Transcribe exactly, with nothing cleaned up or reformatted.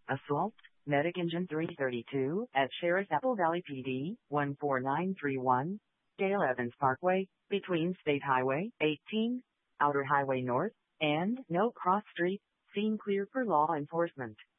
Assault, Medic Engine three thirty-two at Sheriff Apple Valley P D, one four nine three one, Dale Evans Parkway, between State Highway eighteen, Outer Highway North, and No Cross Street, scene clear for law enforcement.